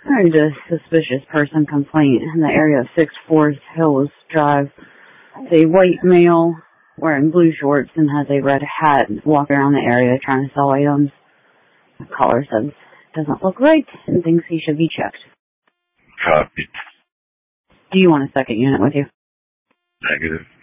I received a suspicious person complaint in the area of 6 Forest Hills Drive. It's a white male wearing blue shorts and has a red hat walking around the area trying to sell items. The caller says it doesn't look right and thinks he should be checked. Copy. Do you want a second unit with you? Negative.